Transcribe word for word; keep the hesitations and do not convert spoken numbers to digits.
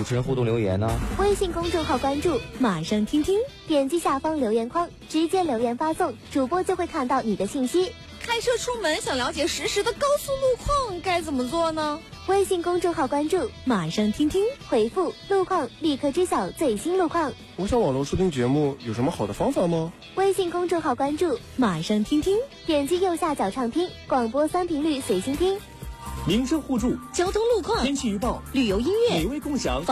主持人互动留言呢？ 微信公众号关注，马上听听，点击下方留言框，直接留言发送，主播就会看到你的信息。 开车出门想了解实时的高速路况该怎么做呢？ 微信公众号关注，马上听听，回复路况立刻知晓最新路况。 我想网络收听节目有什么好的方法吗？ 微信公众号关注，马上听听，点击右下角畅听，广播三频率随心听。 民生互助， 交通路况， 天气预报， 旅游音乐， 美味共享。